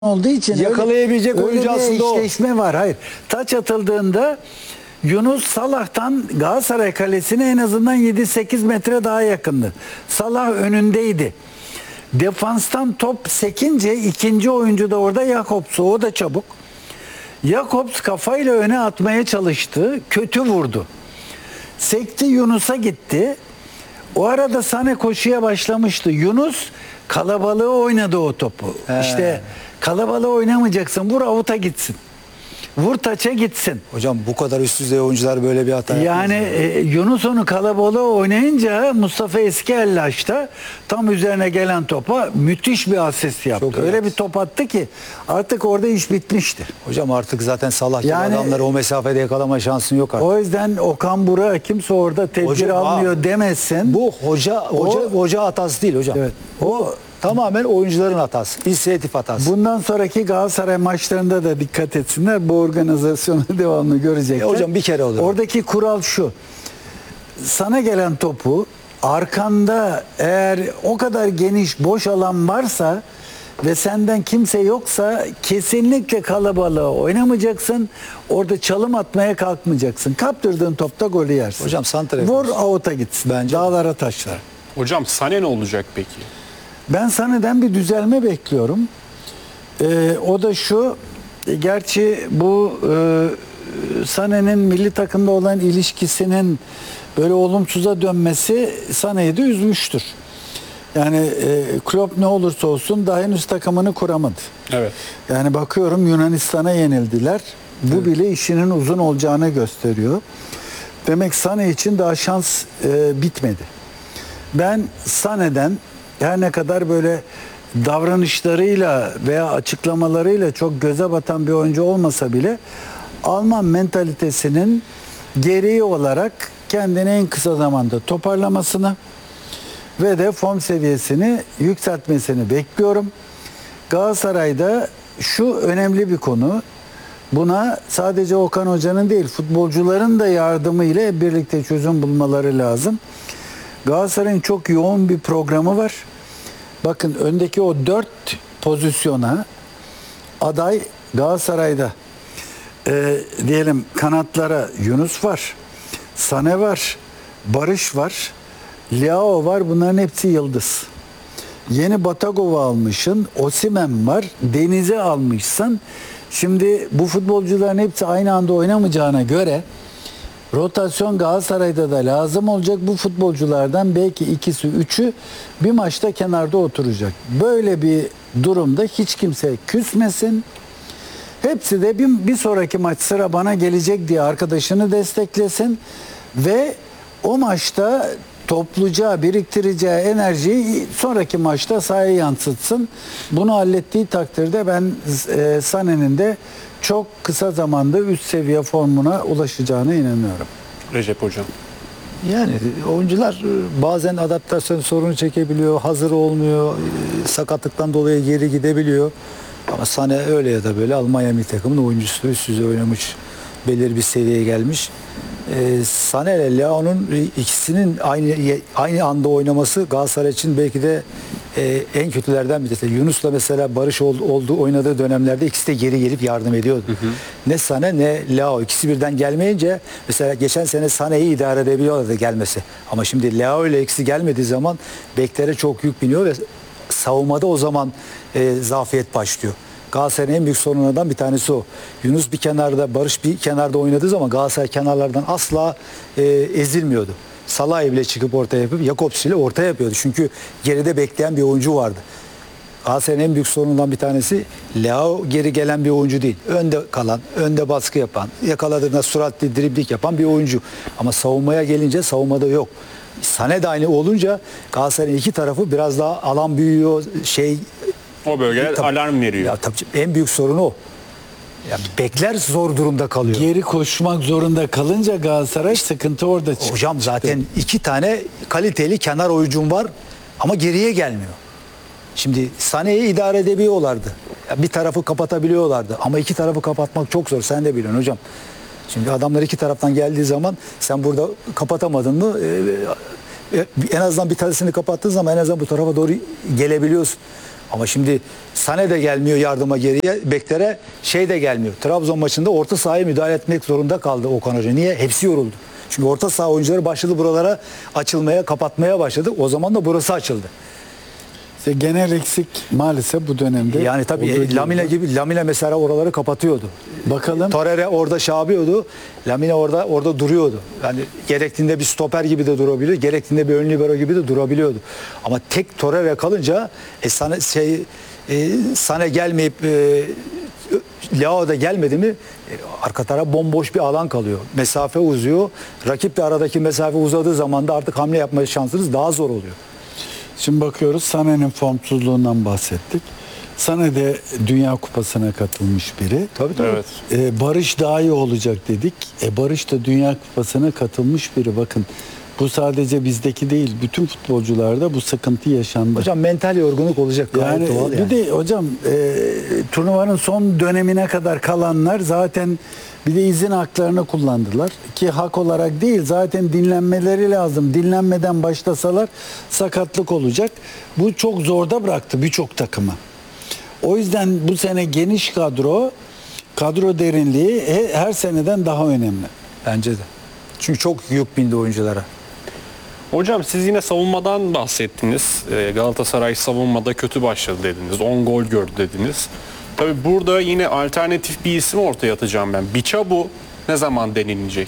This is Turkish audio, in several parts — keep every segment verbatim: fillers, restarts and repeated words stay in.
olduğu için yakalayabilecek öyle, oyuncu öyle aslında o. eşleşme var. Hayır. Taç atıldığında Yunus Salah'tan Galatasaray kalesine en azından yedi sekiz metre daha yakındı. Salah önündeydi. Defanstan top sekince ikinci oyuncu da orada Jakobs. O da çabuk. Jakobs kafayla öne atmaya çalıştı. Kötü vurdu. Sekti, Yunus'a gitti. O arada Sané koşuya başlamıştı. Yunus kalabalığı oynadı o topu. He. İşte kalabalığı oynamayacaksın. Vur avuta gitsin. Vur taça gitsin. Hocam bu kadar üst düzey oyuncular böyle bir hata Yani e, Yunus onu kalabalığı oynayınca Mustafa Eskellaş da tam üzerine gelen topa müthiş bir asist yaptı. Çok Öyle evet. bir top attı ki artık orada iş bitmişti. Hocam artık zaten Salah gibi Yani- adamları o mesafede yakalama şansın yok artık. O yüzden Okan Burak'a kimse orada tedbir Hocam, almıyor ha, demesin. Bu hoca hoca O- hoca hatası değil hocam. Evet. O tamamen oyuncuların hatası. İnisiyatif hatası. Bundan sonraki Galatasaray maçlarında da dikkat etsinler. Bu organizasyonu devamlı görecekler. E hocam bir kere olur. Oradaki kural şu. Sana gelen topu arkanda eğer o kadar geniş boş alan varsa ve senden kimse yoksa kesinlikle kalabalığı oynamayacaksın. Orada çalım atmaya kalkmayacaksın. Kaptırdığın topta golü yersin. Hocam santrafor. Vur avuta gitsin. Bence- Dağlara taşlara. Hocam Sané ne olacak peki? Ben Sané'den bir düzelme bekliyorum. Ee, o da şu, e, gerçi bu e, Sané'nin milli takımda olan ilişkisinin böyle olumsuza dönmesi Sané'yi de üzmüştür. Yani e, Klopp ne olursa olsun daha henüz takımını kuramadı. Evet. Yani bakıyorum Yunanistan'a yenildiler. Bu bile işinin uzun olacağını gösteriyor. Demek Sané için daha şans e, bitmedi. Ben Sané'den her ne kadar böyle davranışlarıyla veya açıklamalarıyla çok göze batan bir oyuncu olmasa bile Alman mentalitesinin gereği olarak kendini en kısa zamanda toparlamasını ve de form seviyesini yükseltmesini bekliyorum. Galatasaray'da şu önemli bir konu. Buna sadece Okan Hoca'nın değil, futbolcuların da yardımıyla hep birlikte çözüm bulmaları lazım. Galatasaray'ın çok yoğun bir programı var. Bakın öndeki o dört pozisyona aday Galatasaray'da e, diyelim kanatlara Yunus var, Sané var, Barış var, Leao var. Bunların hepsi yıldız. Yeni Batagov'u almışsın, Osimhen var, Deniz'i almışsın. Şimdi bu futbolcuların hepsi aynı anda oynamayacağına göre rotasyon Galatasaray'da da lazım olacak. Bu futbolculardan belki ikisi, üçü bir maçta kenarda oturacak. Böyle bir durumda hiç kimse küsmesin. Hepsi de bir, bir sonraki maç sıra bana gelecek diye arkadaşını desteklesin ve o maçta topluca biriktireceği enerjiyi sonraki maçta sahaya yansıtsın. Bunu hallettiği takdirde ben e, Sané'nin de çok kısa zamanda üst seviye formuna ulaşacağına inanıyorum. Recep Hocam. Yani oyuncular bazen adaptasyon sorunu çekebiliyor, hazır olmuyor, sakatlıktan dolayı geri gidebiliyor. Ama Sané öyle ya da böyle Almanya milli takımının oyuncusu, üst düzey oynamış, belirli bir seviyeye gelmiş. Ee, Sané ile Leao'nun ikisinin aynı aynı anda oynaması Galatasaray için belki de e, en kötülerden bir tanesi. Yunus'la mesela Barış ol, olduğu oynadığı dönemlerde ikisi de geri gelip yardım ediyordu. Hı hı. Ne Sané ne Leao ikisi birden gelmeyince mesela geçen sene Sané'yi idare edebiliyorlardı gelmesi. Ama şimdi Leao ile ikisi gelmediği zaman beklere çok yük biniyor ve savunmada o zaman e, zafiyet başlıyor. Galatasaray'ın en büyük sorunlardan bir tanesi o. Yunus bir kenarda, Barış bir kenarda oynadığı zaman Galatasaray kenarlardan asla e, ezilmiyordu. Salah bile çıkıp ortaya yapıp Jakobs ile ortaya yapıyordu. Çünkü geride bekleyen bir oyuncu vardı. Galatasaray'ın en büyük sorunundan bir tanesi Leao geri gelen bir oyuncu değil. Önde kalan, önde baskı yapan, yakaladığında süratli dribling yapan bir oyuncu. Ama savunmaya gelince savunmada yok. Sané de aynı olunca Galatasaray'ın iki tarafı biraz daha alan büyüyor, şey O bölgeler Tabii. alarm veriyor. Ya tabii en büyük sorunu o. Ya bekler zor durumda kalıyor. Geri koşmak zorunda kalınca Galatasaray sıkıntı orada çıktı. Hocam zaten iki tane kaliteli kenar oyuncum var ama geriye gelmiyor. Şimdi Sané'yi idare edebiliyorlardı. Ya bir tarafı kapatabiliyorlardı ama iki tarafı kapatmak çok zor. Sen de biliyorsun hocam. Şimdi adamlar iki taraftan geldiği zaman sen burada kapatamadın mı e, e, en azından bir tanesini kapattığın zaman en azından bu tarafa doğru gelebiliyorsun. Ama şimdi Sané de gelmiyor yardıma geriye, beklere şey de gelmiyor. Trabzon maçında orta sahaya müdahale etmek zorunda kaldı Okan Hoca. Niye? Hepsi yoruldu. Çünkü orta saha oyuncuları başladı buralara açılmaya, kapatmaya başladı. O zaman da burası açıldı. İşte genel eksik maalesef bu dönemde. Yani tabii Lamine gibi, Lamine mesela oraları kapatıyordu. Bakalım. Torreira orada şey yapıyordu. Lamine orada orada duruyordu. Yani gerektiğinde bir stoper gibi de durabiliyor, gerektiğinde bir ön libero gibi de durabiliyordu. Ama tek Torreira kalınca e, sana şey e, sana gelmeyip e, Leao da gelmedi mi e, arka taraf bomboş bir alan kalıyor. Mesafe uzuyor. Rakip de aradaki mesafe uzadığı zaman da artık hamle yapma şansınız daha zor oluyor. Şimdi bakıyoruz, Sané'nin formsuzluğundan bahsettik. Sané de Dünya Kupası'na katılmış biri. Tabii tabii. Evet. Ee, Barış daha iyi olacak dedik. E, Barış da Dünya Kupası'na katılmış biri. Bakın bu sadece bizdeki değil, bütün futbolcularda bu sıkıntı yaşandı. Hocam mental yorgunluk olacak gayet Yani doğal yani. bir de hocam e, turnuvanın son dönemine kadar kalanlar zaten bir de izin haklarını kullandılar. Ki hak olarak değil, zaten dinlenmeleri lazım. Dinlenmeden başlasalar sakatlık olacak. Bu çok zorda bıraktı birçok takımı. O yüzden bu sene geniş kadro, kadro derinliği he- her seneden daha önemli. Bence de. Çünkü çok yük bindi oyunculara. Hocam siz yine savunmadan bahsettiniz. Ee, Galatasaray savunmada kötü başladı dediniz. on gol gördü dediniz. Tabii burada yine alternatif bir isim ortaya atacağım ben. Biçabu ne zaman denilecek?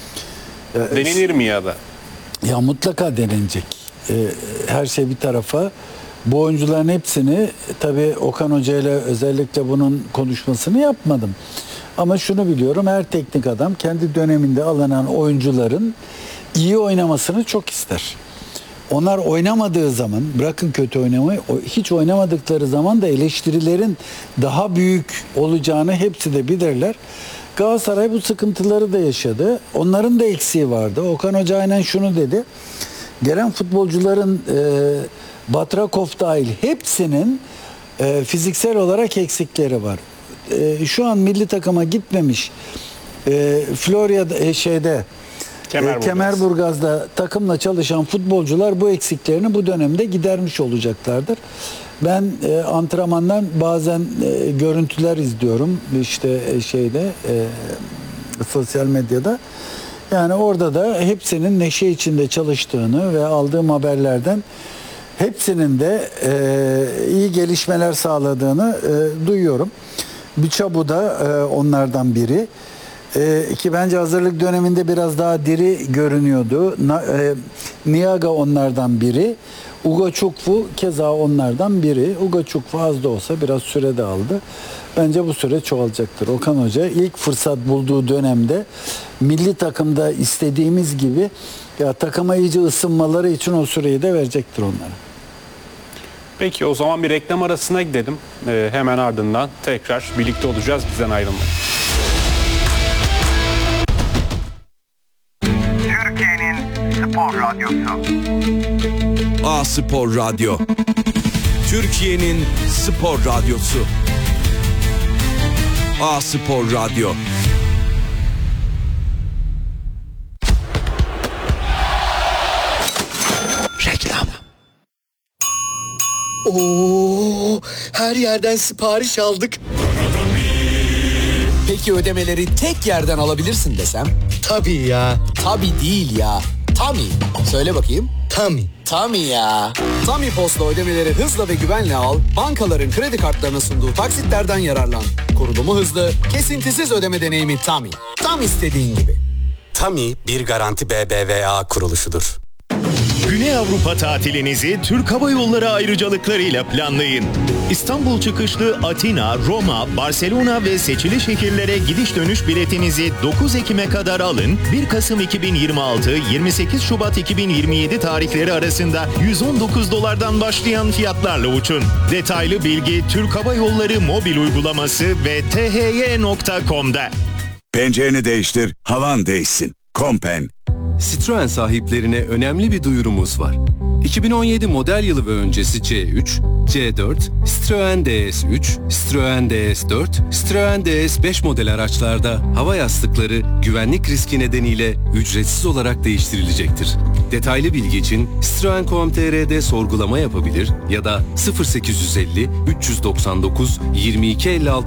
Denenir mi ya da? Ya mutlaka denenecek. Ee, her şey bir tarafa. Bu oyuncuların hepsini tabii Okan Hoca ile özellikle bunun konuşmasını yapmadım. Ama şunu biliyorum, her teknik adam kendi döneminde alınan oyuncuların iyi oynamasını çok ister. Onlar oynamadığı zaman, bırakın kötü oynamayı, hiç oynamadıkları zaman da eleştirilerin daha büyük olacağını hepsi de bilirler. Galatasaray bu sıkıntıları da yaşadı. Onların da eksiği vardı. Okan Hoca aynen şunu dedi. Gelen futbolcuların e, Batrakov dahil hepsinin e, fiziksel olarak eksikleri var. E, şu an milli takıma gitmemiş e, Florya'da e, şeyde Kemerburgaz. e, Kemerburgaz'da takımla çalışan futbolcular bu eksiklerini bu dönemde gidermiş olacaklardır. Ben e, antrenmandan bazen e, görüntüler izliyorum işte e, şeyde e, sosyal medyada. Yani orada da hepsinin neşe içinde çalıştığını ve aldığım haberlerden hepsinin de e, iyi gelişmeler sağladığını e, duyuyorum. Biçabu da e, onlardan biri. E, ki bence hazırlık döneminde biraz daha diri görünüyordu. Na, e, Niaga onlardan biri. Uga Çukwu keza onlardan biri. Uga Çukwu az da olsa biraz süre de aldı. Bence bu süre çoğalacaktır. Okan Hoca ilk fırsat bulduğu dönemde milli takımda istediğimiz gibi ya takıma iyice ısınmaları için o süreyi de verecektir onlara. Peki o zaman bir reklam arasına gidelim. Ee, hemen ardından tekrar birlikte olacağız. Bizden ayrılmayın. Türkiye'nin spor radyosu. A Spor Radyo. Türkiye'nin spor radyosu. A Spor Radyo. Reklam. Oo, her yerden sipariş aldık. Peki ödemeleri tek yerden alabilirsin desem? Tabii ya. Tabii değil ya. Tami. Söyle bakayım. Tami. Tami ya. Tami Post'la ödemeleri hızla ve güvenle al. Bankaların kredi kartlarına sunduğu taksitlerden yararlan. Kurulumu hızlı, kesintisiz ödeme deneyimi Tami. Tam istediğin gibi. Tami bir Garanti B B V A kuruluşudur. Güney Avrupa tatilinizi Türk Hava Yolları ayrıcalıklarıyla planlayın. İstanbul çıkışlı Atina, Roma, Barcelona ve seçili şehirlere gidiş dönüş biletinizi dokuz Ekim'e kadar alın. bir Kasım iki bin yirmi altı - yirmi sekiz Şubat iki bin yirmi yedi tarihleri arasında yüz on dokuz dolardan başlayan fiyatlarla uçun. Detaylı bilgi Türk Hava Yolları mobil uygulaması ve t h y nokta com'da. Pencereni değiştir, havan değişsin. Kompen. Citroen sahiplerine önemli bir duyurumuz var. iki bin on yedi model yılı ve öncesi C üç, C dört, Citroen D S üç, Citroen D S dört, Citroen D S beş model araçlarda hava yastıkları güvenlik riski nedeniyle ücretsiz olarak değiştirilecektir. Detaylı bilgi için citroen nokta com nokta tr'de sorgulama yapabilir ya da sıfır sekiz yüz elli üç yüz doksan dokuz yirmi iki elli altı